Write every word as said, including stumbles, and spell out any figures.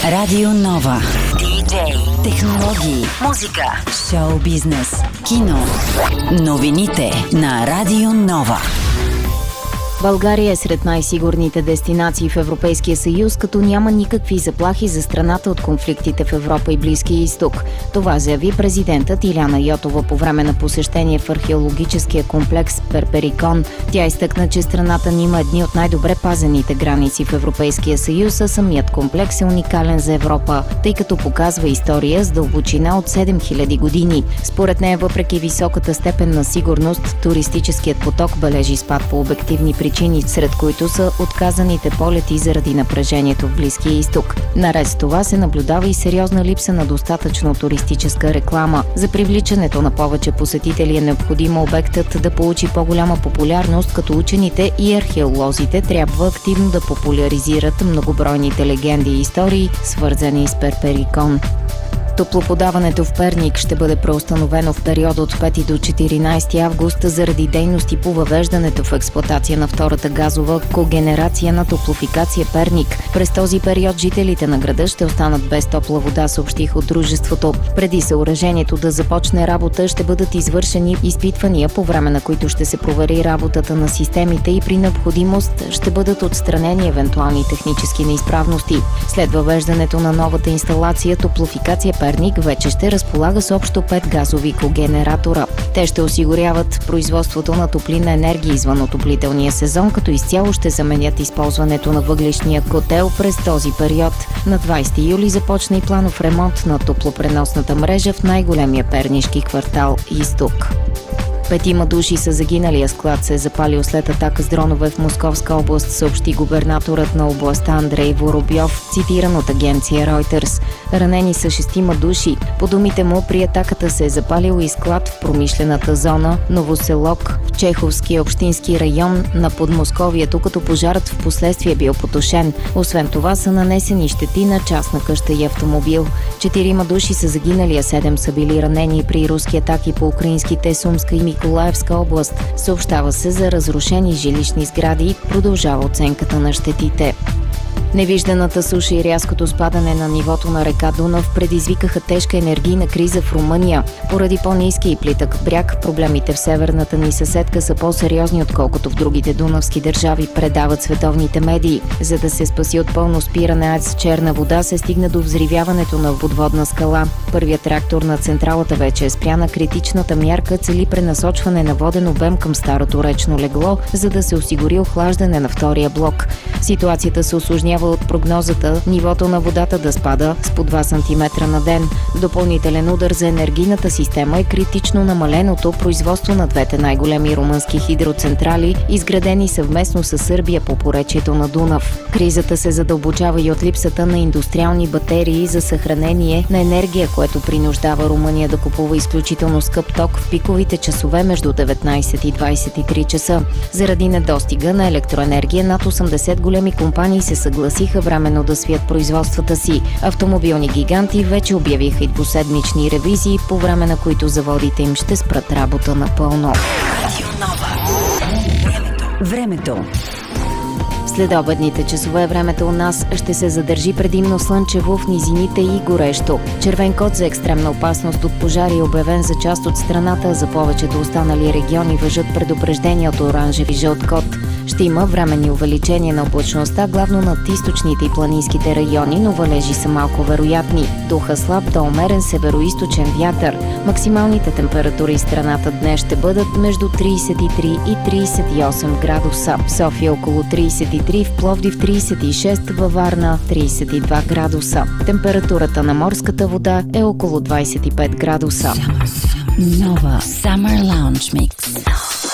Радио Нова. Диджей. Технологии. Музика. Шоу бизнес. Кино. Новините на Радио Нова. България е сред най-сигурните дестинации в Европейския съюз, като няма никакви заплахи за страната от конфликтите в Европа и Близкия изток. Това заяви президентът Илияна Йотова по време на посещение в археологическия комплекс Перперикон. Тя изтъкна, че страната ни има едни от най-добре пазените граници в Европейския съюз, а самият комплекс е уникален за Европа, тъй като показва история с дълбочина от седем хиляди години. Според нея, въпреки високата степен на сигурност, туристическият поток бележи спад по обективни причини, сред които са отказаните полети заради напрежението в Близкия изток. Наред с това се наблюдава и сериозна липса на достатъчно туристическа реклама. За привличането на повече посетители е необходимо обектът да получи по-голяма популярност, като учените и археолозите трябва активно да популяризират многобройните легенди и истории, свързани с Перперикон. Топлоподаването в Перник ще бъде преустановено в периода от пети до четиринайсети август заради дейности по въвеждането в експлоатация на втората газова когенерация на Топлофикация Перник. През този период жителите на града ще останат без топла вода, съобщих от дружеството. Преди съоръжението да започне работа ще бъдат извършени изпитвания, по време на които ще се провери работата на системите и при необходимост ще бъдат отстранени евентуални технически неизправности. След въвеждането на новата инсталация, Топлофикация Перник вече ще разполага с общо пет газови когенератора. Те ще осигуряват производството на топлинна енергия извън отоплителния сезон, като изцяло ще заменят използването на въглищния котел през този период. На двайсети юли започна и планов ремонт на топлопреносната мрежа в най-големия пернишки квартал Изток. Петима души са загинали, а склад се е запалил след атака с дронове в Московска област, съобщи губернаторът на областта Андрей Воробьов, цитиран от агенция Reuters. Ранени са шестима души. По думите му, при атаката се е запалил и склад в промишлената зона Новоселок в Чеховския общински район на Подмосковието, като пожарът в последствие бил потушен. Освен това са нанесени щети на частна къща и автомобил. Четирима души са загинали, а седем са били ранени при руски атаки по украинските Сумска и Миколаевска област. Съобщава се за разрушени жилищни сгради и продължава оценката на щетите. Невижданата суша и рязкото спадане на нивото на река Дунав предизвикаха тежка енергийна криза в Румъния. Поради по-ниски и плитък бряг, проблемите в северната ни съседка са по-сериозни, отколкото в другите дунавски държави, предават световните медии. За да се спаси от пълно спиране АЕЦ Черна вода, се стигна до взривяването на водоводна скала. Първият реактор на централата вече е спряна. Критичната мярка цели пренасочване на воден обем към старото речно легло, за да се осигури охлаждане на втория блок. Ситуацията се усложнява от прогнозата нивото на водата да спада с по два сантиметра на ден. Допълнителен удар за енергийната система е критично намаленото производство на двете най-големи румънски хидроцентрали, изградени съвместно с Сърбия по поречието на Дунав. Кризата се задълбочава и от липсата на индустриални батерии за съхранение на енергия, което принуждава Румъния да купува изключително скъп ток в пиковите часове между деветнайсет и двайсет и три часа. Заради недостига на електроенергия над осемдесет големи компании се съгласиха временно да свият производствата си. Автомобилни гиганти вече обявиха и двуседмични ревизии, по време на които заводите им ще спрат работа напълно. Радио Нова. Времето. След обедните часове времето у нас ще се задържи предимно слънчево в низините и горещо. Червен код за екстремна опасност от пожари е обявен за част от страната, за повечето останали региони важат предупреждения от оранжев и жълт код. Ще има временни увеличения на облачността, главно над източните и планинските райони, но валежи са малко вероятни. Духа слаб до умерен североизточен вятър. Максималните температури в страната днес ще бъдат между трийсет и три и трийсет и осем градуса. В София около трийсет и три, в Пловдив трийсет и шест, във Варна трийсет и два градуса. Температурата на морската вода е около двайсет и пет градуса. Нова Summer Lounge Mix.